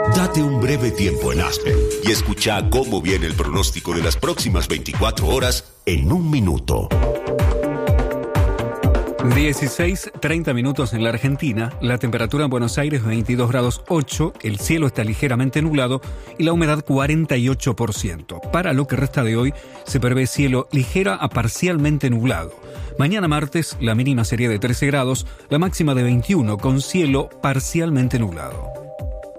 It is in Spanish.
Date un breve tiempo en Aspen y escucha cómo viene el pronóstico de las próximas 24 horas en un minuto. 16:30 minutos en la Argentina, la temperatura en Buenos Aires 22 grados 8, el cielo está ligeramente nublado y la humedad 48%. Para lo que resta de hoy se prevé cielo ligera a parcialmente nublado. Mañana martes la mínima sería de 13 grados, la máxima de 21 con cielo parcialmente nublado.